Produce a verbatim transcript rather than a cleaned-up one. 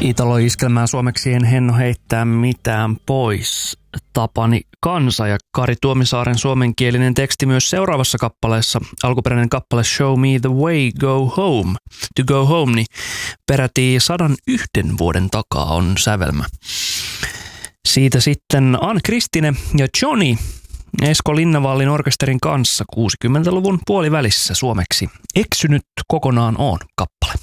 Italo-iskelmää suomeksi en henno heittää mitään pois. Tapani Kansa ja Kari Tuomisaaren suomenkielinen teksti myös seuraavassa kappaleessa. Alkuperäinen kappale Show Me the Way, Go Home. To Go Home, niin peräti sadan yhden vuoden takaa on sävelmä. Siitä sitten Ann Kristine ja Johnny Esko Linnavallin orkesterin kanssa kuusikymmentäluvun puolivälissä suomeksi. Eksynyt kokonaan on kappale.